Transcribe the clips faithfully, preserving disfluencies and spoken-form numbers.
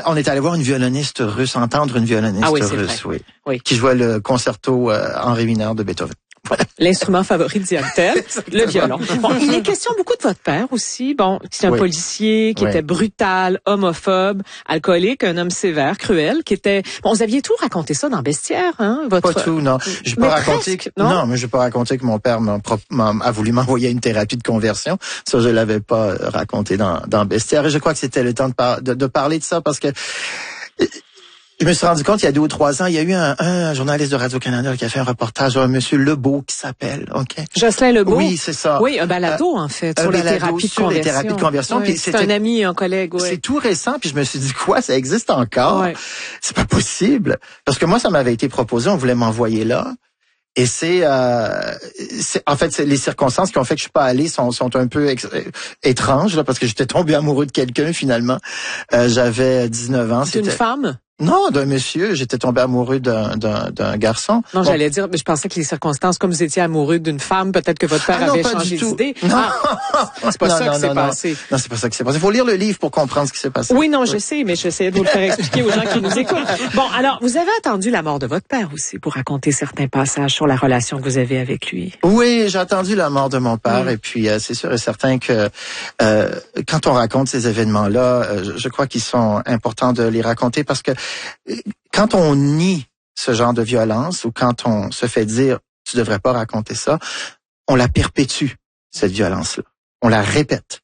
on est allé voir une violoniste russe, entendre une violoniste ah oui, russe, oui, oui, qui jouait le concerto euh, en ré mineur de Beethoven. Voilà. L'instrument favori de Diane Tell, le violon. Bon, il est question beaucoup de votre père aussi. Bon, c'est un oui. policier qui oui. était brutal, homophobe, alcoolique, un homme sévère, cruel, qui était. Bon, vous aviez tout raconté ça dans Bestiaire, hein, votre. Pas tout, non. Je peux raconter. Que... Non? non, mais je peux raconter que mon père m'a, m'a, a voulu m'envoyer une thérapie de conversion. Ça, je l'avais pas raconté dans, dans Bestiaire. Et je crois que c'était le temps de, par... de, de parler de ça parce que. Je me suis rendu compte il y a deux ou trois ans, il y a eu un, un journaliste de Radio-Canada qui a fait un reportage sur un monsieur Lebeau qui s'appelle, OK? Jocelyn Lebeau? Oui, c'est ça. Oui, un balado, euh, en fait, sur les thérapies de conversion. les thérapies de conversion. Oui, puis c'est un ami, un collègue, oui. C'est tout récent, puis je me suis dit, quoi, ça existe encore? Ouais. C'est pas possible. Parce que moi, ça m'avait été proposé, on voulait m'envoyer là. Et c'est, euh, c'est en fait, c'est les circonstances qui ont fait que je suis pas allé sont, sont un peu ex- étranges, là, parce que j'étais tombé amoureux de quelqu'un, finalement. Euh, j'avais dix-neuf ans. C'est une femme? Non, d'un monsieur. J'étais tombé amoureux d'un, d'un, d'un garçon. Non, bon. j'allais dire, mais je pensais que les circonstances, comme vous étiez amoureux d'une femme, peut-être que votre père ah non, avait pas changé du tout. d'idée. Non, ah, c'est pas non, ça non, qui s'est non, passé. Non, non c'est pas ça qui s'est passé. Il faut lire le livre pour comprendre ce qui s'est passé. Oui, non, oui. je sais, mais j'essaie de vous le faire expliquer aux gens qui nous écoutent. Bon, alors, vous avez attendu la mort de votre père aussi pour raconter certains passages sur la relation que vous avez avec lui. Oui, j'ai attendu la mort de mon père, mmh. et puis euh, c'est sûr et certain que euh, quand on raconte ces événements-là, euh, je, je crois qu'ils sont importants de les raconter parce que euh, quand on nie ce genre de violence ou quand on se fait dire « tu devrais pas raconter ça », on la perpétue, cette violence-là. On la répète.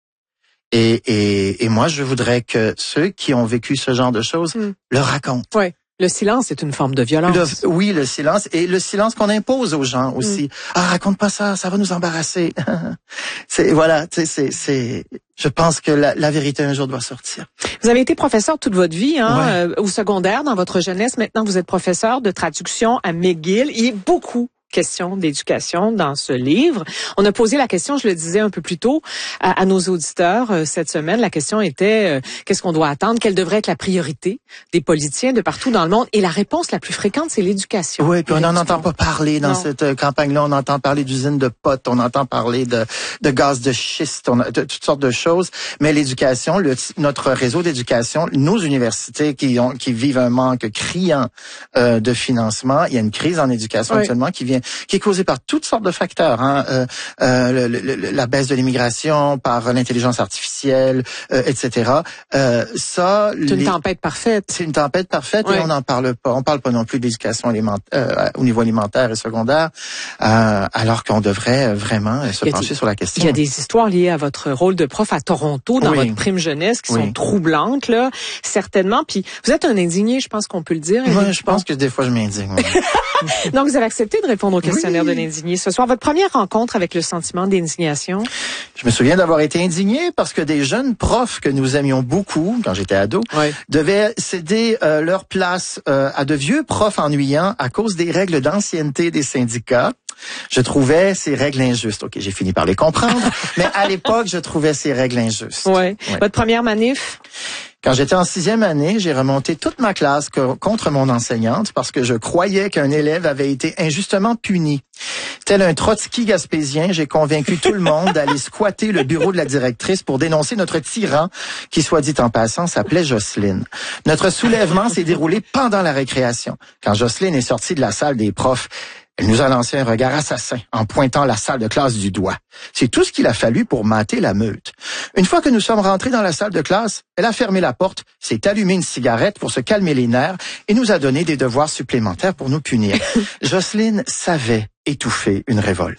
Et, et, et moi, je voudrais que ceux qui ont vécu ce genre de choses mm. le racontent. Oui. Le silence est une forme de violence. Le, oui, le silence. Et le silence qu'on impose aux gens aussi. Mm. Ah, raconte pas ça, ça va nous embarrasser. c'est, voilà, tu sais, c'est, c'est, je pense que la, la vérité un jour doit sortir. Vous avez été professeur toute votre vie, hein, ouais. euh, au secondaire, dans votre jeunesse. Maintenant, vous êtes professeur de traduction à McGill. Il y a beaucoup question d'éducation dans ce livre. On a posé la question, je le disais un peu plus tôt, à, à nos auditeurs euh, cette semaine. La question était, euh, qu'est-ce qu'on doit attendre? Quelle devrait être la priorité des politiciens de partout dans le monde? Et la réponse la plus fréquente, c'est l'éducation. Oui, puis on n'en entend pas parler dans non. cette euh, campagne-là. On entend parler d'usines de potes, on entend parler de, de gaz de schiste, on a, de toutes sortes de choses. Mais l'éducation, le, notre réseau d'éducation, nos universités qui, ont, qui vivent un manque criant euh, de financement, il y a une crise en éducation oui. actuellement qui vient qui est causée par toutes sortes de facteurs, hein, euh, euh, le, le, la baisse de l'immigration, par l'intelligence artificielle, euh, et cetera. Euh, ça, c'est une les... tempête parfaite. C'est une tempête parfaite ouais. et on n'en parle pas. On parle pas non plus d'éducation alimentaire euh, au niveau alimentaire et secondaire, euh, alors qu'on devrait vraiment se pencher des, sur la question. Il y a des histoires liées à votre rôle de prof à Toronto dans oui. votre prime jeunesse qui oui. sont troublantes là, certainement. Puis vous êtes un indigné, je pense qu'on peut le dire. Moi, je pense que des fois je m'indigne. Donc vous avez accepté de répondre au questionnaire oui. de l'indigné ce soir. Votre première rencontre avec le sentiment d'indignation? Je me souviens d'avoir été indigné parce que des jeunes profs que nous aimions beaucoup, quand j'étais ado, oui. devaient céder euh, leur place euh, à de vieux profs ennuyants à cause des règles d'ancienneté des syndicats. Je trouvais ces règles injustes. OK, j'ai fini par les comprendre, mais à l'époque, je trouvais ces règles injustes. Oui. Ouais. Votre première manif? Quand j'étais en sixième année, j'ai remonté toute ma classe contre mon enseignante parce que je croyais qu'un élève avait été injustement puni. Tel un Trotsky gaspésien, j'ai convaincu tout le monde d'aller squatter le bureau de la directrice pour dénoncer notre tyran, qui, soit dit en passant, s'appelait Jocelyne. Notre soulèvement s'est déroulé pendant la récréation. Quand Jocelyne est sortie de la salle des profs, elle nous a lancé un regard assassin en pointant la salle de classe du doigt. C'est tout ce qu'il a fallu pour mater la meute. Une fois que nous sommes rentrés dans la salle de classe, elle a fermé la porte, s'est allumé une cigarette pour se calmer les nerfs et nous a donné des devoirs supplémentaires pour nous punir. Jocelyne savait étouffer une révolte.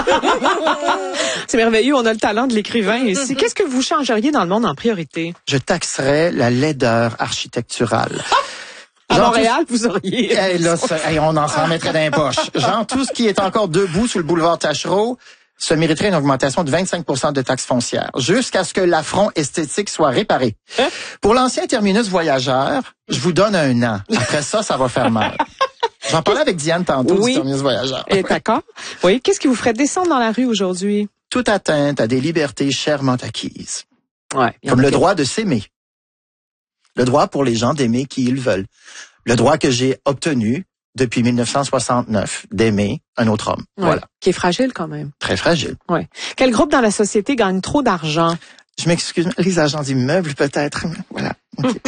C'est merveilleux, on a le talent de l'écrivain ici. Qu'est-ce que vous changeriez dans le monde en priorité? Je taxerais la laideur architecturale. À Montréal, tout... vous auriez... Hey, là, hey, on en s'en mettrait dans les poches. Genre, tout ce qui est encore debout sur le boulevard Taschereau se mériterait une augmentation de vingt-cinq pour cent de taxes foncières, jusqu'à ce que l'affront esthétique soit réparé. Hein? Pour l'ancien terminus voyageur, je vous donne un an. Après ça, ça va faire mal. J'en parlais avec Diane tantôt oui. du terminus voyageur. Et d'accord. Oui. Qu'est-ce qui vous ferait descendre dans la rue aujourd'hui? Toute atteinte à des libertés chèrement acquises. Ouais. Comme le droit de s'aimer. Le droit pour les gens d'aimer qui ils veulent. Le droit que j'ai obtenu depuis mille neuf cent soixante-neuf d'aimer un autre homme. Ouais, voilà. Qui est fragile quand même. Très fragile. Ouais. Quel groupe dans la société gagne trop d'argent? Je m'excuse, les agents d'immeubles peut-être. Voilà. Okay.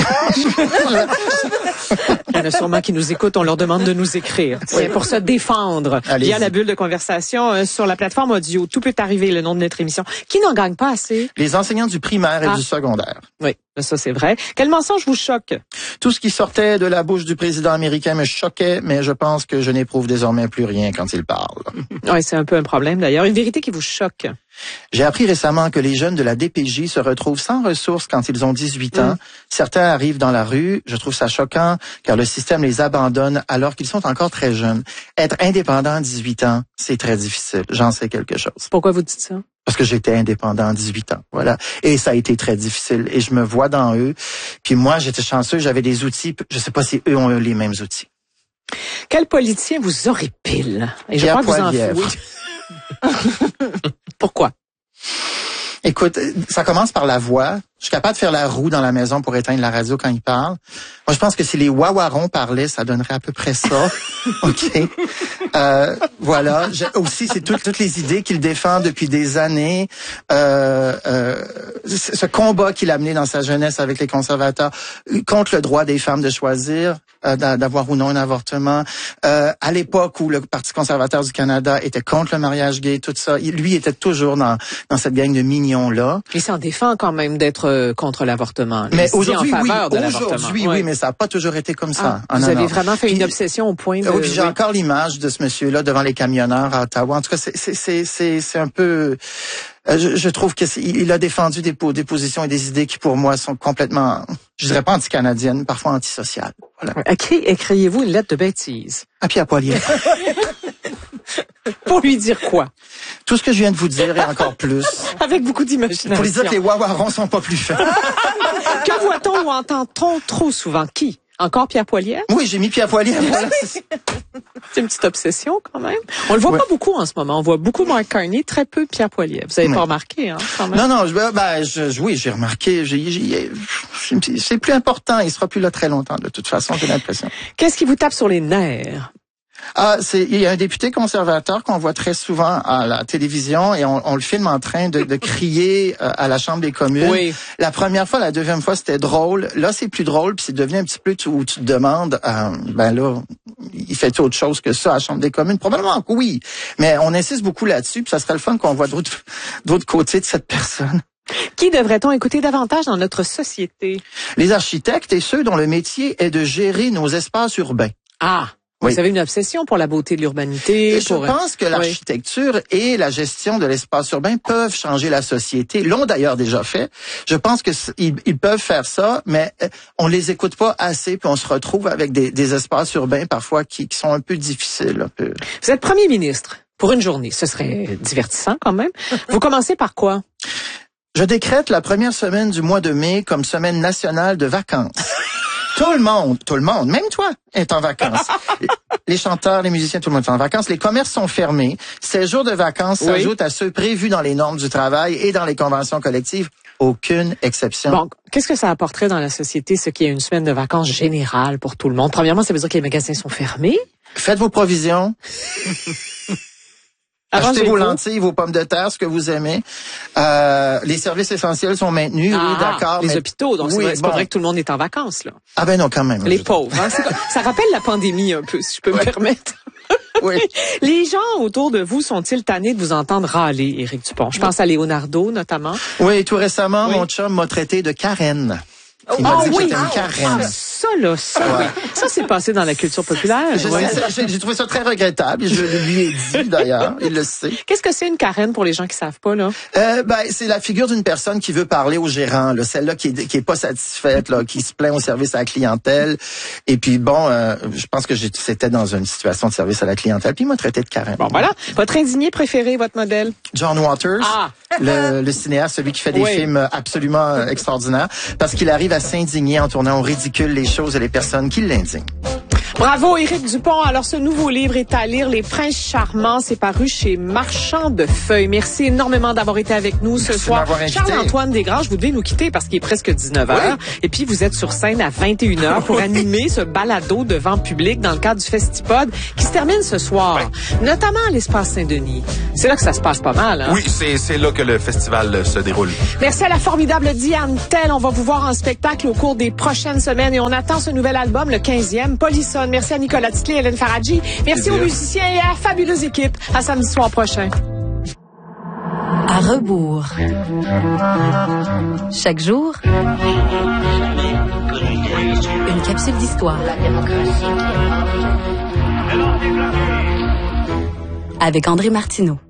Il y en a sûrement qui nous écoutent, on leur demande de nous écrire. C'est oui. Pour se défendre. Allez-y. Il y a la bulle de conversation euh, sur la plateforme audio. Tout peut arriver, le nom de notre émission. Qui n'en gagne pas assez? Les enseignants du primaire et ah. du secondaire. Oui, ça c'est vrai. Quel mensonge vous choque? Tout ce qui sortait de la bouche du président américain me choquait, mais je pense que je n'éprouve désormais plus rien quand il parle. Oui, c'est un peu un problème d'ailleurs. Une vérité qui vous choque? J'ai appris récemment que les jeunes de la D P J se retrouvent sans ressources quand ils ont dix-huit ans. Mmh. Certains arrivent dans la rue. Je trouve ça choquant car le système les abandonne alors qu'ils sont encore très jeunes. Être indépendant à dix-huit ans, c'est très difficile. J'en sais quelque chose. Pourquoi vous dites ça? Parce que j'étais indépendant à dix-huit ans, voilà. Et ça a été très difficile. Et je me vois dans eux. Puis moi, j'étais chanceux, j'avais des outils. Je sais pas si eux ont eu les mêmes outils. Quel politicien vous horripile? Et je Pierre crois que vous en Poilievre. Pourquoi? Écoute, ça commence par la voix. Je suis capable de faire la roue dans la maison pour éteindre la radio quand il parle. Moi, je pense que si les Wawarons parlaient, ça donnerait à peu près ça. OK. Euh, voilà. J'ai, aussi, c'est tout, toutes les idées qu'il défend depuis des années. Euh, euh, ce combat qu'il a mené dans sa jeunesse avec les conservateurs contre le droit des femmes de choisir, euh, d'avoir ou non un avortement. Euh, à l'époque où le Parti conservateur du Canada était contre le mariage gay, tout ça, il, lui était toujours dans, dans cette gang de mignons-là. Il s'en défend quand même d'être contre l'avortement. Mais aujourd'hui, en oui, de aujourd'hui, oui, mais ça n'a pas toujours été comme ça. Ah, vous non, avez non. vraiment fait Puis, une obsession au point de... Oui, j'ai oui. encore l'image de ce monsieur-là devant les camionneurs à Ottawa. En tout cas, c'est, c'est, c'est, c'est, c'est un peu... Je, je trouve qu'il a défendu des, des positions et des idées qui, pour moi, sont complètement, je dirais pas anti-canadiennes, parfois antisociales. Voilà. À qui écrivez-vous une lettre de bêtise? À Pierre Poilievre. Pour lui dire quoi? Tout ce que je viens de vous dire et encore plus. Avec beaucoup d'imagination. Pour lui dire que les Wawarons sont pas plus fins. Que voit-on ou entend-on trop souvent? Qui? Encore Pierre Poilievre? Oui, j'ai mis Pierre Poilievre. Voilà. C'est une petite obsession quand même. On le voit ouais. pas beaucoup en ce moment. On voit beaucoup Mark Carney, très peu Pierre Poilievre. Vous avez ouais. pas remarqué, hein, quand même? Non, non, je, ben, je, oui, j'ai remarqué. J'ai, j'ai, c'est plus important. Il sera plus là très longtemps, de toute façon, j'ai l'impression. Qu'est-ce qui vous tape sur les nerfs? Ah, c'est, il y a un député conservateur qu'on voit très souvent à la télévision et on, on le filme en train de, de crier à la Chambre des communes. Oui. La première fois, la deuxième fois, c'était drôle. Là, c'est plus drôle, puis c'est devenu un petit peu où tu te demandes, euh, ben là, il fait autre chose que ça à la Chambre des communes? Probablement que oui, mais on insiste beaucoup là-dessus, puis ça serait le fun qu'on voit d'autres, d'autres côtés de cette personne. Qui devrait-on écouter davantage dans notre société? Les architectes et ceux dont le métier est de gérer nos espaces urbains. Ah! Oui. Vous avez une obsession pour la beauté de l'urbanité. Je pour... pense que l'architecture oui. et la gestion de l'espace urbain peuvent changer la société. L'ont d'ailleurs déjà fait. Je pense que ils, ils peuvent faire ça, mais on les écoute pas assez, puis on se retrouve avec des, des espaces urbains parfois qui, qui sont un peu difficiles. Un peu. Vous êtes premier ministre pour une journée. Ce serait divertissant quand même. Vous commencez par quoi? Je décrète la première semaine du mois de mai comme semaine nationale de vacances. Tout le monde, tout le monde, même toi, est en vacances. Les chanteurs, les musiciens, tout le monde est en vacances. Les commerces sont fermés. Ces jours de vacances oui. s'ajoutent à ceux prévus dans les normes du travail et dans les conventions collectives. Aucune exception. Bon, qu'est-ce que ça apporterait dans la société, ce qui est une semaine de vacances générale pour tout le monde? Premièrement, ça veut dire que les magasins sont fermés. Faites vos provisions. Achetez vos lentilles, vos pommes de terre, ce que vous aimez. Euh, les services essentiels sont maintenus, ah, oui, d'accord. Les mais... hôpitaux, donc oui, c'est, c'est bon. Pas vrai que tout le monde est en vacances, là. Ah ben non, quand même. Les pauvres. Hein, c'est... Ça rappelle la pandémie un peu, si je peux ouais. me permettre. Oui. Les gens autour de vous sont-ils tannés de vous entendre râler, Éric Dupont? Je pense à Leonardo, notamment. Oui, tout récemment, oui. mon chum m'a traité de Karen. Il m'a oh, dit oui. que j'étais une Karen. Ah, ça, là, ça, ouais. Ça, c'est passé dans la culture populaire. Je ouais. sais, j'ai, j'ai trouvé ça très regrettable et je lui ai dit, d'ailleurs. Il le sait. Qu'est-ce que c'est une Karen pour les gens qui savent pas, là? Euh, ben, c'est la figure d'une personne qui veut parler au gérant, là. Celle-là qui est, qui est pas satisfaite, là, qui se plaint au service à la clientèle. Et puis, bon, euh, je pense que j'ai, c'était dans une situation de service à la clientèle. Puis, il m'a traité de Karen. Bon, voilà. Votre indigné préféré, votre modèle? John Waters. Ah. Le, le cinéaste, celui qui fait des oui. films absolument extraordinaires. Parce qu'il arrive à s'indigner en tournant au ridicule les choses et les personnes qui l'indignent. Bravo, Éric Dupont. Alors, ce nouveau livre est à lire, Les Princes Charmants. C'est paru chez Marchand de Feuilles. Merci énormément d'avoir été avec nous ce Merci soir. de m'avoir invité. Charles-Antoine Desgranges, vous devez nous quitter parce qu'il est presque dix-neuf heures. Oui. Et puis, vous êtes sur scène à vingt et une heures pour animer ce balado devant public dans le cadre du Festipod qui se termine ce soir, oui. notamment à l'Espace Saint-Denis. C'est là que ça se passe pas mal. Hein? Oui, c'est, c'est là que le festival se déroule. Merci à la formidable Diane Tell. On va vous voir en spectacle au cours des prochaines semaines et on attend ce nouvel album, le quinzième, Polissonne. Merci à Nicolas Titley et Hélène Faradji. Merci aux musiciens et à la fabuleuse équipe. À samedi soir prochain. À rebours. Chaque jour, une capsule d'histoire. Avec André Martineau.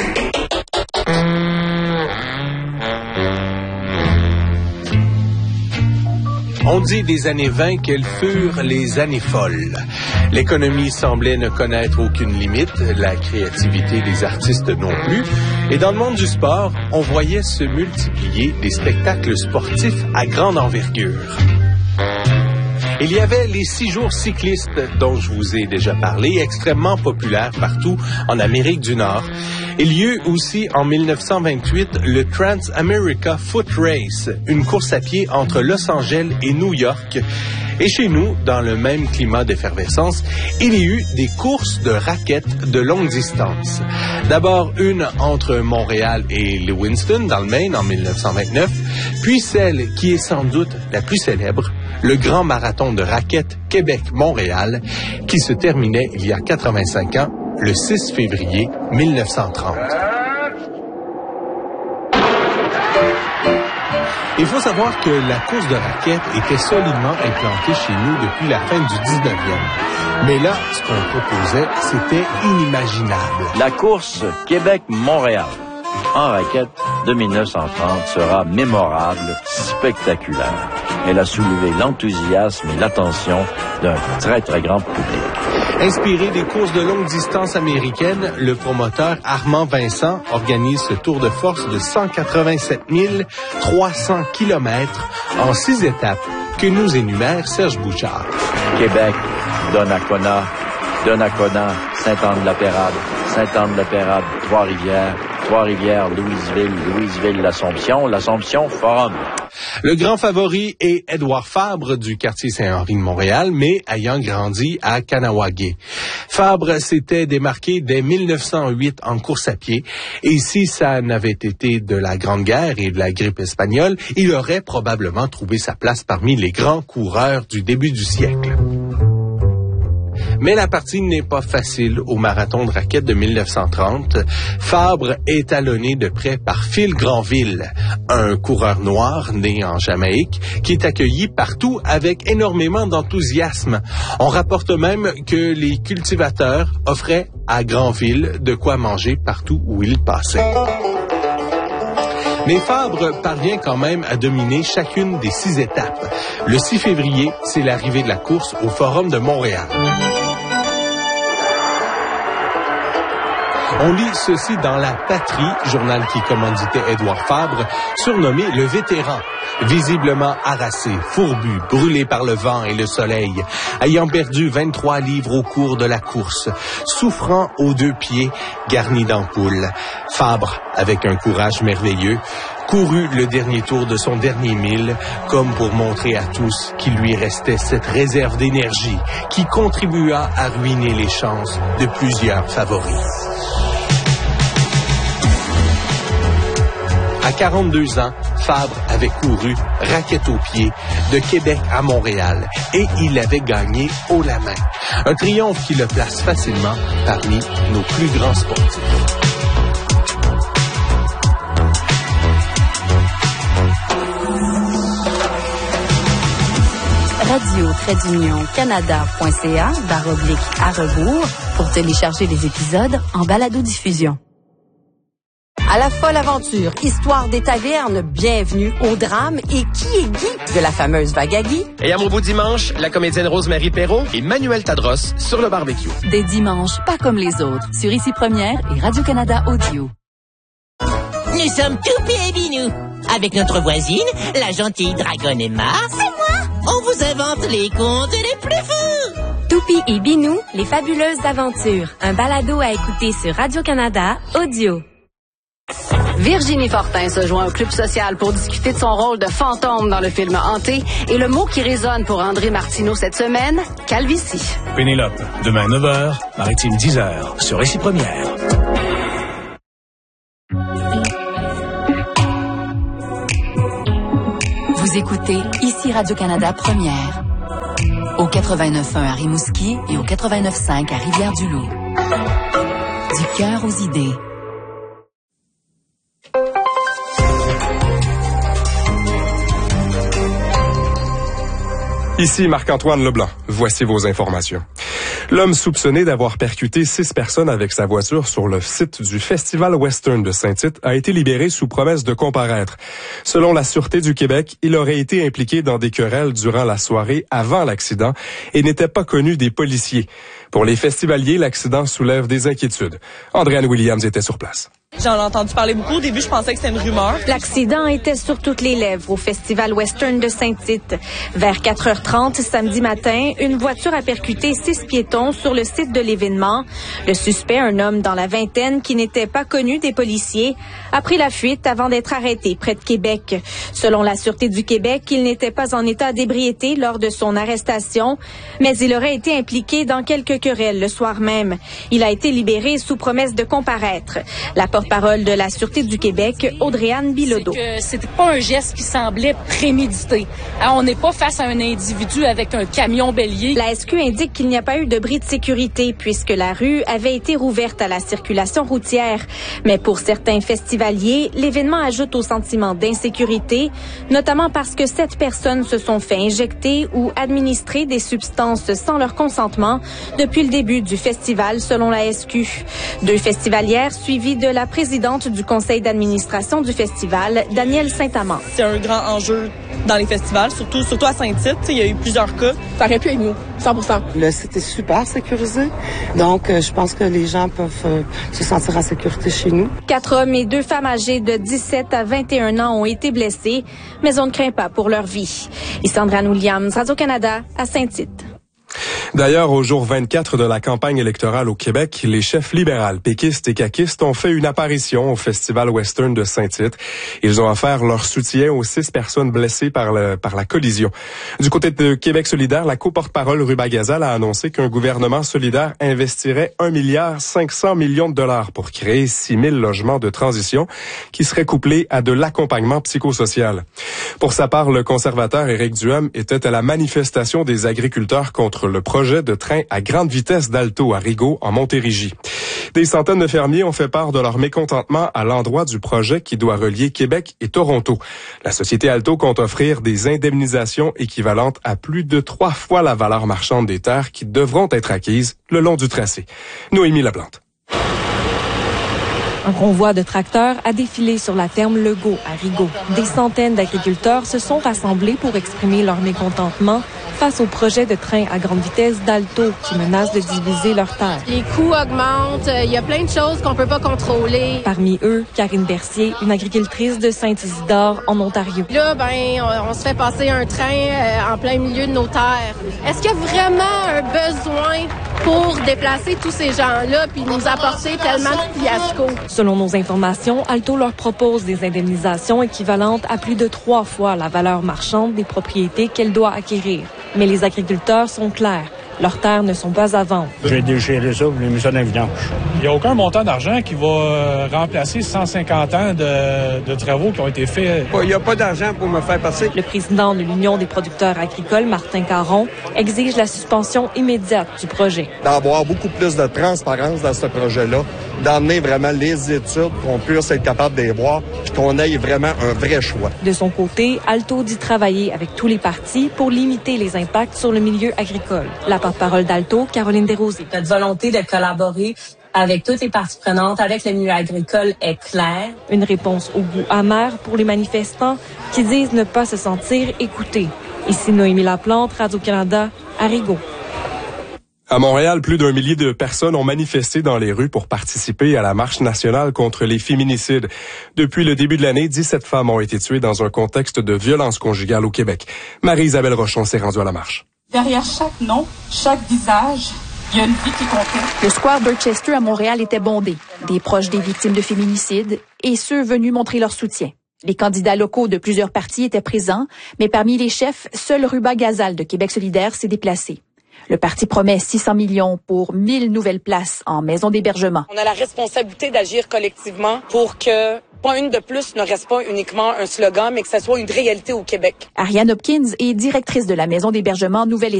On dit des années vingt qu'elles furent les années folles. L'économie semblait ne connaître aucune limite, la créativité des artistes non plus. Et dans le monde du sport, on voyait se multiplier des spectacles sportifs à grande envergure. Il y avait les six jours cyclistes dont je vous ai déjà parlé, extrêmement populaires partout en Amérique du Nord. Il y eut aussi en mille neuf cent vingt-huit le Trans-America Foot Race, une course à pied entre Los Angeles et New York. Et chez nous, dans le même climat d'effervescence, il y eut des courses de raquettes de longue distance. D'abord une entre Montréal et Lewiston, dans le Maine, en mille neuf cent vingt-neuf, puis celle qui est sans doute la plus célèbre, le grand marathon de raquettes Québec-Montréal, qui se terminait il y a quatre-vingt-cinq ans, le six février mille neuf cent trente. Il faut savoir que la course de raquettes était solidement implantée chez nous depuis la fin du dix-neuvième. Mais là, ce qu'on proposait, c'était inimaginable. La course Québec-Montréal en raquettes de mille neuf cent trente sera mémorable, spectaculaire. Elle a soulevé l'enthousiasme et l'attention d'un très, très grand public. Inspiré des courses de longue distance américaines, le promoteur Armand Vincent organise ce tour de force de cent quatre-vingt-sept mille trois cents kilomètres en six étapes que nous énumère Serge Bouchard. Québec, Donnacona, Donnacona, Sainte-Anne-de-la-Pérade, Sainte-Anne-de-la-Pérade, Trois-Rivières, Trois-Rivières, Louisville, Louisville, l'Assomption, l'Assomption, Forum. Le grand favori est Édouard Fabre du quartier Saint-Henri de Montréal, mais ayant grandi à Kahnawake. Fabre s'était démarqué dès mille neuf cent huit en course à pied, et si ça n'avait été de la Grande Guerre et de la grippe espagnole, il aurait probablement trouvé sa place parmi les grands coureurs du début du siècle. Mais la partie n'est pas facile au marathon de raquettes de mille neuf cent trente. Fabre est talonné de près par Phil Granville, un coureur noir né en Jamaïque qui est accueilli partout avec énormément d'enthousiasme. On rapporte même que les cultivateurs offraient à Granville de quoi manger partout où il passait. Mais Fabre parvient quand même à dominer chacune des six étapes. Le six février, c'est l'arrivée de la course au Forum de Montréal. On lit ceci dans La Patrie, journal qui commanditait Édouard Fabre, surnommé le vétéran. Visiblement harassé, fourbu, brûlé par le vent et le soleil, ayant perdu vingt-trois livres au cours de la course, souffrant aux deux pieds, garni d'ampoules. Fabre, avec un courage merveilleux, courut le dernier tour de son dernier mille, comme pour montrer à tous qu'il lui restait cette réserve d'énergie qui contribua à ruiner les chances de plusieurs favoris. À quarante-deux ans, Fabre avait couru, raquette aux pieds, de Québec à Montréal, et il avait gagné haut la main. Un triomphe qui le place facilement parmi nos plus grands sportifs. radio-canada.ca barre oblique à rebours pour télécharger les épisodes en balado-diffusion. À la folle aventure, histoire des tavernes, bienvenue au drame et qui est Guy de la fameuse vague à Guy. Et à mon beau dimanche, la comédienne Rose-Marie Perrault et Manuel Tadros sur le barbecue. Des dimanches pas comme les autres, sur Ici Première et Radio-Canada Audio. Nous sommes Toupie et Binou. Avec notre voisine, la gentille dragonne Emma. C'est moi. On vous invente les contes les plus fous. Toupie Toupie et Binou, les fabuleuses aventures. Un balado à écouter sur Radio-Canada Audio. Virginie Fortin se joint au Club social pour discuter de son rôle de fantôme dans le film Hanté et le mot qui résonne pour André Martineau cette semaine, calvitie. Pénélope, demain neuf heures, Maritime dix heures, sur Récit Première. Vous écoutez ici Radio-Canada Première. Au quatre-vingt-neuf point un à Rimouski et au quatre-vingt-neuf point cinq à Rivière-du-Loup. Du cœur aux idées. Ici Marc-Antoine Leblanc. Voici vos informations. L'homme soupçonné d'avoir percuté six personnes avec sa voiture sur le site du Festival Western de Saint-Tite a été libéré sous promesse de comparaître. Selon la Sûreté du Québec, il aurait été impliqué dans des querelles durant la soirée avant l'accident et n'était pas connu des policiers. Pour les festivaliers, l'accident soulève des inquiétudes. Andréane Williams était sur place. J'en ai entendu parler beaucoup. Au début, je pensais que c'était une rumeur. L'accident était sur toutes les lèvres au Festival Western de Saint-Tite. Vers quatre heures trente samedi matin, une voiture a percuté six piétons sur le site de l'événement. Le suspect, un homme dans la vingtaine qui n'était pas connu des policiers, a pris la fuite avant d'être arrêté près de Québec. Selon la Sûreté du Québec, il n'était pas en état d'ébriété lors de son arrestation, mais il aurait été impliqué dans quelques querelles le soir même. Il a été libéré sous promesse de comparaître. La porte-parole de la Sûreté du Québec, Audrey-Anne Bilodeau. C'est que c'était pas un geste qui semblait prémédité. Alors, on n'est pas face à un individu avec un camion bélier. La S Q indique qu'il n'y a pas eu de bris de sécurité puisque la rue avait été rouverte à la circulation routière. Mais pour certains festivaliers, l'événement ajoute au sentiment d'insécurité, notamment parce que sept personnes se sont fait injecter ou administrer des substances sans leur consentement depuis le début du festival, selon la S Q. Deux festivalières suivies de la présidente du conseil d'administration du festival, Danielle Saint-Amand. C'est un grand enjeu dans les festivals, surtout, surtout à Saint-Tite. Il y a eu plusieurs cas. Ça aurait pu être nous, cent pour cent. Le site est super sécurisé, donc euh, je pense que les gens peuvent euh, se sentir en sécurité chez nous. Quatre hommes et deux femmes âgées de dix-sept à vingt et un ans ont été blessés, mais on ne craint pas pour leur vie. Ici Andréane Williams, Radio-Canada, à Saint-Tite. D'ailleurs, au jour vingt-quatre de la campagne électorale au Québec, les chefs libérales, péquistes et caquistes ont fait une apparition au Festival Western de Saint-Tite. Ils ont offert leur soutien aux six personnes blessées par, le, par la collision. Du côté de Québec solidaire, la co-porte-parole Ruba Gazal a annoncé qu'un gouvernement solidaire investirait un milliard cinq cents millions de dollars pour créer six mille logements de transition qui seraient couplés à de l'accompagnement psychosocial. Pour sa part, le conservateur Éric Duhem était à la manifestation des agriculteurs contre le projet de train à grande vitesse d'Alto à Rigaud, en Montérégie. Des centaines de fermiers ont fait part de leur mécontentement à l'endroit du projet qui doit relier Québec et Toronto. La société Alto compte offrir des indemnisations équivalentes à plus de trois fois la valeur marchande des terres qui devront être acquises le long du tracé. Noémie Laplante. Un convoi de tracteurs a défilé sur la ferme Legault à Rigaud. Des centaines d'agriculteurs se sont rassemblés pour exprimer leur mécontentement face au projet de train à grande vitesse d'Alto qui menace de diviser leurs terres. Les coûts augmentent, il y a plein de choses qu'on peut pas contrôler. Parmi eux, Karine Bercier, une agricultrice de Saint-Isidore en Ontario. Là, ben, on, on se fait passer un train euh, en plein milieu de nos terres. Est-ce qu'il y a vraiment un besoin pour déplacer tous ces gens-là puis nous apporter tellement de fiasco? Selon nos informations, Alto leur propose des indemnisations équivalentes à plus de trois fois la valeur marchande des propriétés qu'elle doit acquérir. Mais les agriculteurs sont clairs. Leurs terres ne sont pas à vendre. J'ai déchiré ça, j'ai mis ça dans la vidange. Il n'y a aucun montant d'argent qui va remplacer cent cinquante ans de, de travaux qui ont été faits. Il n'y a pas d'argent pour me faire passer. Le président de l'Union des producteurs agricoles, Martin Caron, exige la suspension immédiate du projet. D'avoir beaucoup plus de transparence dans ce projet-là, d'emmener vraiment les études, qu'on puisse être capable de les voir, puis qu'on ait vraiment un vrai choix. De son côté, Alto dit travailler avec tous les partis pour limiter les impacts sur le milieu agricole. La porte-parole d'Alto, Caroline Desrosiers. Notre volonté de collaborer avec toutes les parties prenantes, avec le milieu agricole est claire. Une réponse au goût amer pour les manifestants qui disent ne pas se sentir écoutés. Ici Noémie Laplante, Radio-Canada, à Rigaud. À Montréal, plus d'un millier de personnes ont manifesté dans les rues pour participer à la marche nationale contre les féminicides. Depuis le début de l'année, dix-sept femmes ont été tuées dans un contexte de violence conjugale au Québec. Marie-Isabelle Rochon s'est rendue à la marche. Derrière chaque nom, chaque visage, il y a une vie qui comptait. Le square Dorchester à Montréal était bondé. Des proches des victimes de féminicide et ceux venus montrer leur soutien. Les candidats locaux de plusieurs partis étaient présents, mais parmi les chefs, seul Ruba Gazal de Québec solidaire s'est déplacé. Le parti promet six cents millions pour mille nouvelles places en maisons d'hébergement. On a la responsabilité d'agir collectivement pour que pas une de plus ne reste pas uniquement un slogan, mais que ça soit une réalité au Québec. Ariane Hopkins est directrice de la maison d'hébergement Nouvelle